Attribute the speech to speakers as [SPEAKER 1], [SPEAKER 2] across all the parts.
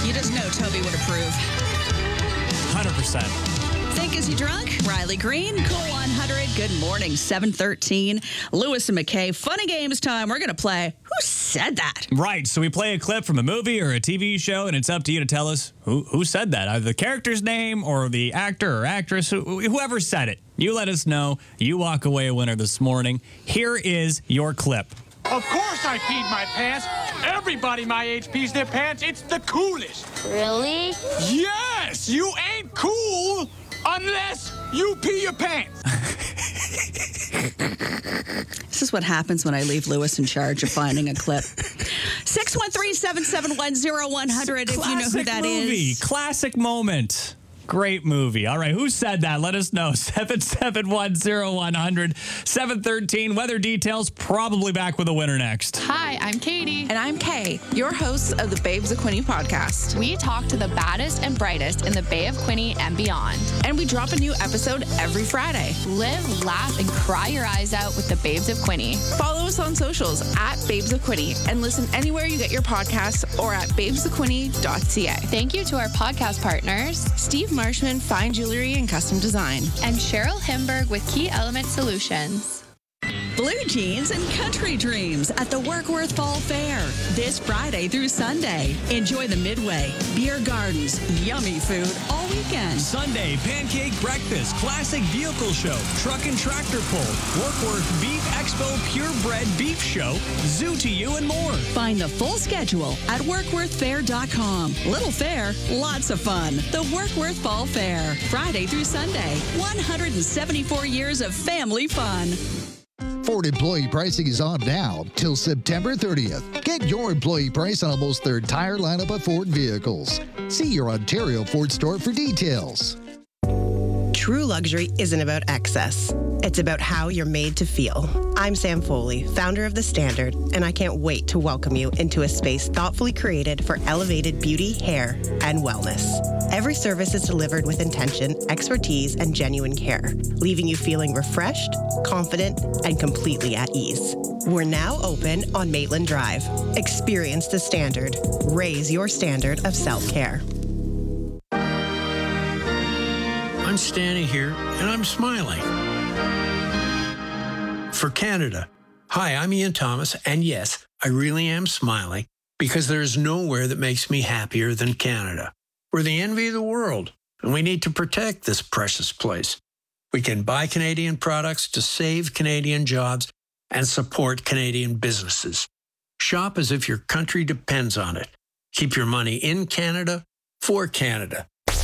[SPEAKER 1] You just know Toby would approve.
[SPEAKER 2] 100%.
[SPEAKER 1] Think Is He Drunk? Riley Green, Cool 100. Good morning, 7:13. Lewis and McKay, funny games time. We're going to play Who Said That?
[SPEAKER 2] Right. So we play a clip from a movie or a TV show, and it's up to you to tell us who said that. Either the character's name or the actor or actress, whoever said it. You let us know. You walk away a winner this morning. Here is your clip.
[SPEAKER 3] Of course I peed my pants. Everybody my age pees their pants. It's the coolest.
[SPEAKER 4] Really?
[SPEAKER 3] Yes! You ain't cool unless you pee your pants.
[SPEAKER 1] This is what happens when I leave Lewis in charge of finding a clip. 613-771-0100 if you know who that
[SPEAKER 2] movie.
[SPEAKER 1] is.
[SPEAKER 2] Classic moment. Great movie. All right, who said that? Let us know. 771-0100. 713. Weather details. Probably back with a winner next.
[SPEAKER 5] Hi, I'm Katie.
[SPEAKER 6] And I'm Kay, your host of the Babes of Quinte podcast.
[SPEAKER 5] We talk to the baddest and brightest in the Bay of Quinte and beyond.
[SPEAKER 6] And we drop a new episode every Friday.
[SPEAKER 5] Live, laugh, and cry your eyes out with the Babes of Quinte.
[SPEAKER 6] Follow us on socials at Babes of Quinte and listen anywhere you get your podcasts or at babesofquinte.ca.
[SPEAKER 5] Thank you to our podcast partners,
[SPEAKER 6] Steve Marshman, Fine Jewelry and Custom Design.
[SPEAKER 5] and Cheryl Himberg with Key Element Solutions.
[SPEAKER 1] Blue Jeans and Country Dreams at the Workworth Fall Fair this Friday through Sunday. Enjoy the Midway, beer gardens, yummy food all weekend.
[SPEAKER 2] Sunday, pancake breakfast, classic vehicle show, truck and tractor pull, Workworth Beef Expo purebred beef show, zoo to you, and more.
[SPEAKER 1] Find the full schedule at WorkworthFair.com. Little fair, lots of fun. The Workworth Fall Fair, Friday through Sunday. 174 years of family fun.
[SPEAKER 7] Ford employee pricing is on now till September 30th. Get your employee price on almost their entire lineup of Ford vehicles. See your Ontario Ford store for details.
[SPEAKER 8] True luxury isn't about excess. It's about how you're made to feel. I'm Sam Foley, founder of The Standard, and I can't wait to welcome you into a space thoughtfully created for elevated beauty, hair, and wellness. Every service is delivered with intention, expertise, and genuine care, leaving you feeling refreshed, confident, and completely at ease. We're now open on Maitland Drive. Experience The Standard. Raise your standard of self-care.
[SPEAKER 9] I'm standing here and I'm smiling. For Canada. Hi, I'm Ian Thomas, and yes, I really am smiling because there's nowhere that makes me happier than Canada. We're the envy of the world, and we need to protect this precious place. We can buy Canadian products to save Canadian jobs and support Canadian businesses. Shop as if your country depends on it. Keep your money in Canada for Canada.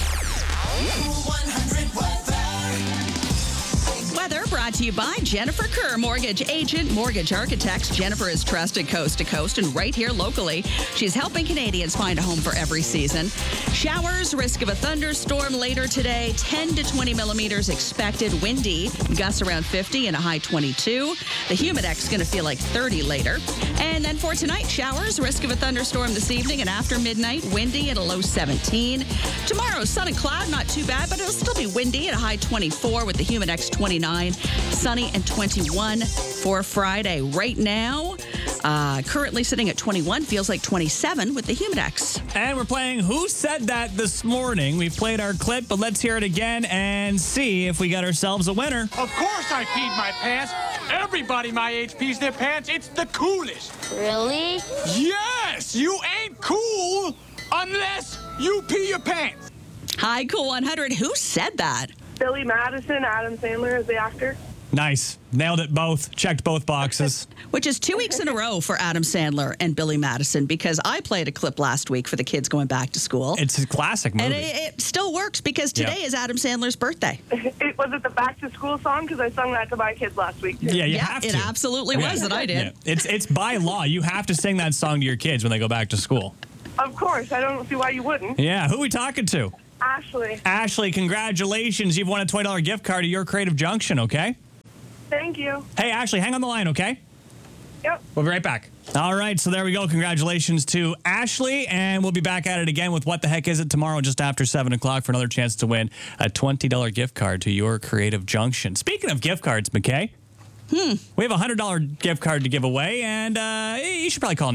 [SPEAKER 1] Weather brought to you by Jennifer Kerr, mortgage agent, mortgage architects. Jennifer is trusted coast to coast and right here locally. She's helping Canadians find a home for every season. Showers, risk of a thunderstorm later today. 10 to 20 millimeters expected. Windy, gusts around 50 and a high 22. The humidex is going to feel like 30 later. And then for tonight, showers, risk of a thunderstorm this evening and after midnight. Windy at a low 17. Tomorrow, sun and cloud, not too bad, but it'll still be windy at a high 24 with the humidex 29. Sunny and 21 for Friday. Right now, currently sitting at 21, feels like 27 with the humidex.
[SPEAKER 2] And we're playing Who Said That this morning. We've played our clip, but let's hear it again and see if we got ourselves a winner.
[SPEAKER 3] Of course I peed my pants. Everybody my age pees their pants. It's the coolest.
[SPEAKER 4] Really?
[SPEAKER 3] Yes! You ain't cool unless you pee your pants.
[SPEAKER 1] Hi, Cool 100. Who said that?
[SPEAKER 10] Billy Madison, Adam Sandler as the actor.
[SPEAKER 2] Nice. Nailed it both. Checked both boxes.
[SPEAKER 1] Which is 2 weeks in a row for Adam Sandler and Billy Madison because I played a clip last week for the kids going back to school.
[SPEAKER 2] It's a classic movie.
[SPEAKER 1] And it still works because today is Adam Sandler's birthday.
[SPEAKER 10] Was it the back to school song? Because I sung that to my kids last week. Too.
[SPEAKER 2] Yeah, you have to.
[SPEAKER 1] It absolutely was that I did.
[SPEAKER 2] Yeah. It's by law. You have to sing that song to your kids when they go back to school.
[SPEAKER 10] Of course. I don't see why you wouldn't.
[SPEAKER 2] Yeah. Who are we talking to?
[SPEAKER 10] Ashley.
[SPEAKER 2] Ashley, congratulations. You've won a $20 gift card to your Creative Junction, okay?
[SPEAKER 10] Thank you.
[SPEAKER 2] Hey, Ashley, hang on the line, okay?
[SPEAKER 10] Yep.
[SPEAKER 2] We'll be right back. All right, so there we go. Congratulations to Ashley, and we'll be back at it again with What the Heck Is It tomorrow just after 7 o'clock for another chance to win a $20 gift card to your Creative Junction. Speaking of gift cards, McKay, we have a $100 gift card to give away, and you should probably call now.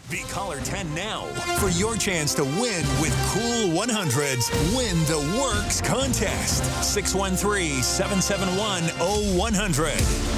[SPEAKER 4] Be caller 10 now for your chance to win with Cool 100's Win the Works contest. 613-771-0100.